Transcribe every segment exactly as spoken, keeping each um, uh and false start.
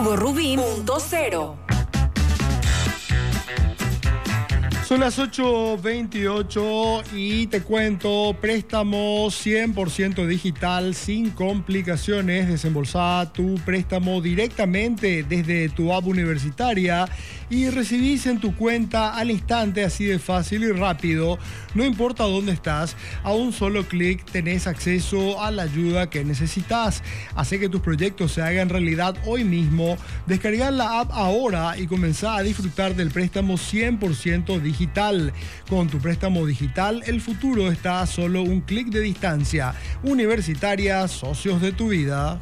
Hugo Rubín punto cero. Son las ocho veintiocho y te cuento, préstamo cien por ciento digital sin complicaciones. Desembolsá tu préstamo directamente desde tu app universitaria y recibís en tu cuenta al instante, así de fácil y rápido. No importa dónde estás, a un solo clic tenés acceso a la ayuda que necesitas. Hace que tus proyectos se hagan realidad hoy mismo. Descarga la app ahora y comenzá a disfrutar del préstamo cien por ciento digital. Con tu préstamo digital, el futuro está a solo un clic de distancia. Universitaria, socios de tu vida.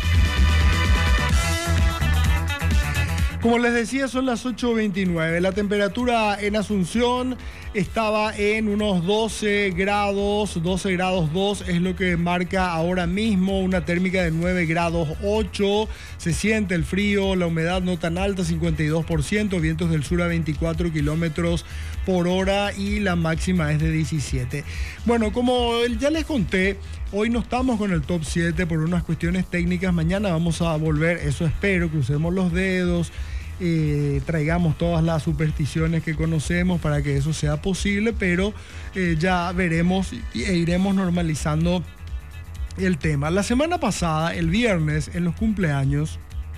Como les decía, son las ocho veintinueve. La temperatura en Asunción estaba en unos doce grados, doce grados dos es lo que marca ahora mismo, una térmica de nueve grados ocho. Se siente el frío, la humedad no tan alta, cincuenta y dos por ciento, vientos del sur a veinticuatro kilómetros por hora y la máxima es de diecisiete. Bueno, como ya les conté, hoy no estamos con el top siete por unas cuestiones técnicas. Mañana vamos a volver, eso espero, crucemos los dedos. Eh, traigamos todas las supersticiones que conocemos para que eso sea posible, pero eh, ya veremos e iremos normalizando el tema. La semana pasada, el viernes, en los cumpleaños,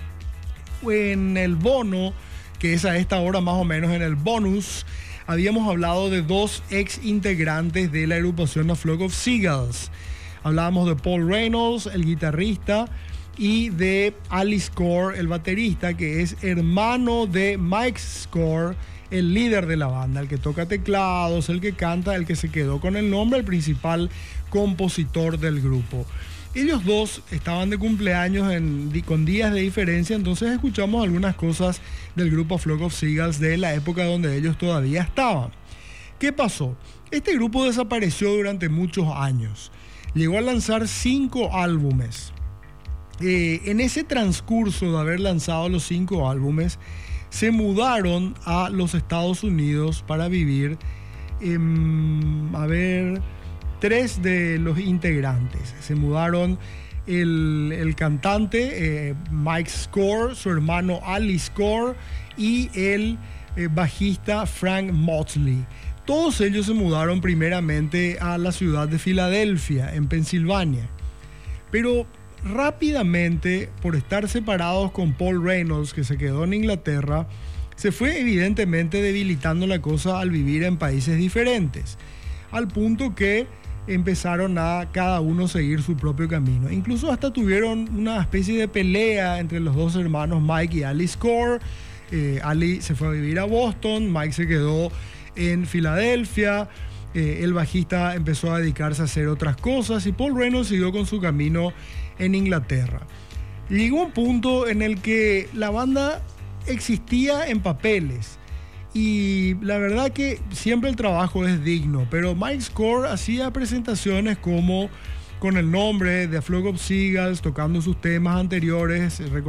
en el bono, que es a esta hora más o menos, en el bonus, habíamos hablado de dos ex integrantes de la agrupación A Flock of Seagulls. Hablábamos de Paul Reynolds, el guitarrista, y de Ali Score, el baterista, que es hermano de Mike Score, el líder de la banda, el que toca teclados, el que canta, el que se quedó con el nombre, el principal compositor del grupo. Ellos dos estaban de cumpleaños en, con días de diferencia, entonces escuchamos algunas cosas del grupo A Flock of Seagulls de la época donde ellos todavía estaban. ¿Qué pasó? Este grupo desapareció durante muchos años. Llegó a lanzar cinco álbumes. Eh, en ese transcurso de haber lanzado los cinco álbumes, se mudaron a los Estados Unidos para vivir. Eh, a ver, tres de los integrantes. Se mudaron el, el cantante eh, Mike Score, su hermano Ali Score y el eh, bajista Frank Motley. Todos ellos se mudaron primeramente a la ciudad de Filadelfia, en Pensilvania. Pero rápidamente, por estar separados con Paul Reynolds, que se quedó en Inglaterra, se fue evidentemente debilitando la cosa al vivir en países diferentes, al punto que empezaron a cada uno seguir su propio camino. Incluso hasta tuvieron una especie de pelea entre los dos hermanos Mike y Ali Score. Eh, Ali se fue a vivir a Boston, Mike se quedó en Filadelfia. Eh, el bajista empezó a dedicarse a hacer otras cosas y Paul Reynolds siguió con su camino en Inglaterra. Llegó un punto en el que la banda existía en papeles y la verdad que siempre el trabajo es digno, pero Mike Score hacía presentaciones como con el nombre de A Flock of Seagulls, tocando sus temas anteriores.